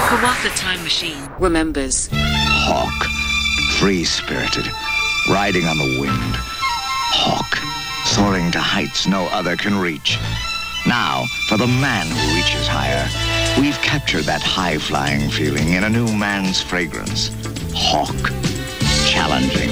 Kawatha Time Machine remembers. Hawk, free-spirited, riding on the wind. Hawk, soaring to heights no other can reach. Now, for the man who reaches higher, we've captured that high-flying feeling in a new man's fragrance. Hawk, challenging,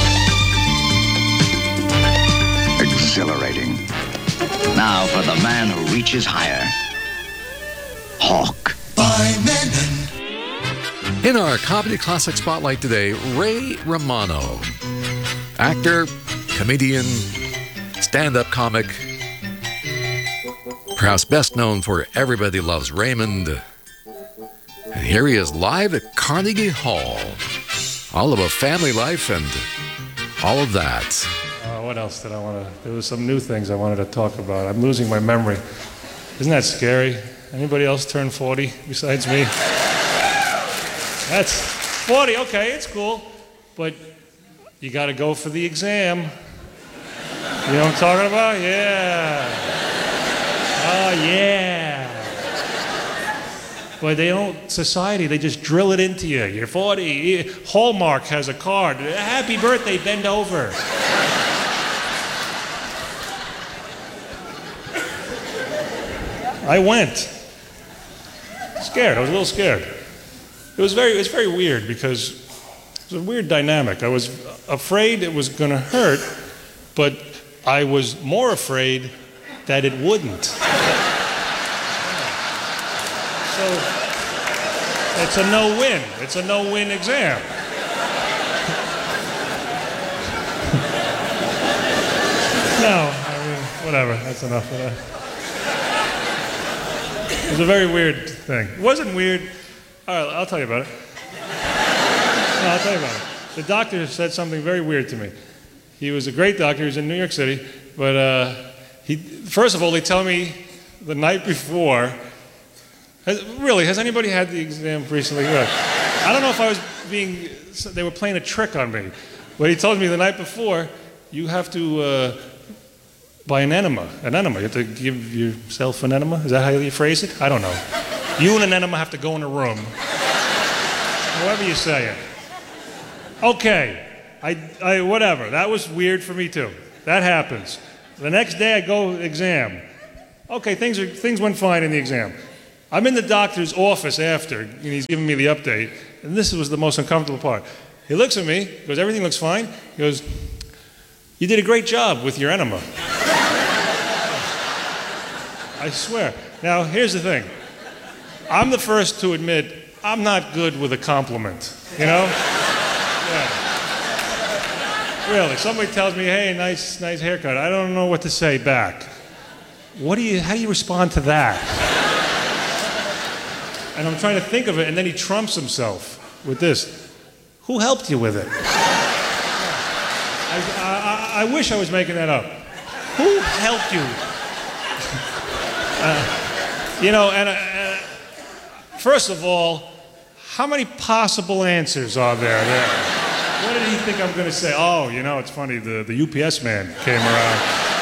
exhilarating. Now for the man who reaches higher, Hawk. By Menon. In our Comedy Classic Spotlight today, Ray Romano. Actor, comedian, stand-up comic. Perhaps best known for Everybody Loves Raymond. And here he is live at Carnegie Hall. All about family life and all of that. What else did I want to... There was some new things I wanted to talk about. I'm losing my memory. Isn't that scary? Anybody else turn 40 besides me? That's 40, okay, it's cool. But you got to go for the exam. You know what I'm talking about? Yeah. Oh, yeah. But they don't, society, they just drill it into you. You're 40. Hallmark has a card. Happy birthday, bend over. I went. Scared. I was a little scared. It was very weird because it was a weird dynamic. I was afraid it was going to hurt, but I was more afraid that it wouldn't. So it's a no-win. It's a no-win exam. No, I mean, whatever. That's enough of that. It was a very weird thing. It wasn't weird. All right, I'll tell you about it. No, I'll tell you about it. The doctor said something very weird to me. He was a great doctor. He was in New York City. But first of all, they tell me the night before. Has anybody had the exam recently? I don't know if I was they were playing a trick on me. But he told me the night before, you have to buy an enema. An enema. You have to give yourself an enema? Is that how you phrase it? I don't know. You and an enema have to go in a room. However you say it. Okay. Whatever. That was weird for me too. That happens. The next day I go exam. Okay, things went fine in the exam. I'm in the doctor's office after, and he's giving me the update, and this was the most uncomfortable part. He looks at me, goes, everything looks fine. He goes, you did a great job with your enema. I swear. Now, here's the thing. I'm the first to admit I'm not good with a compliment, you know? Yeah. Really, somebody tells me, hey, nice haircut. I don't know what to say back. How do you respond to that? And I'm trying to think of it, and then he trumps himself with this. Who helped you with it? I wish I was making that up. Who helped you? First of all, how many possible answers are there? What did he think I'm going to say? Oh, it's funny, the UPS man came around.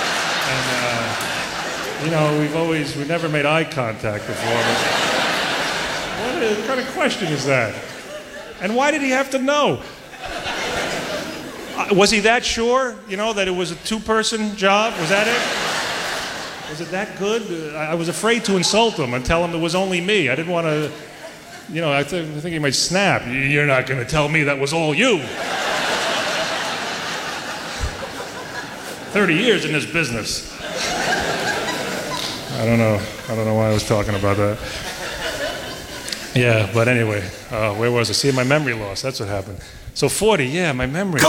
And, we never made eye contact before. What kind of question is that? And why did he have to know? Was he that sure, that it was a two-person job? Was that it? Was it that good? I was afraid to insult him and tell him it was only me. I didn't want to, I think he might snap. You're not going to tell me that was all you. 30 years in this business. I don't know why I was talking about that. Yeah, but anyway, where was I? See, my memory loss, that's what happened. So 40, yeah, my memory.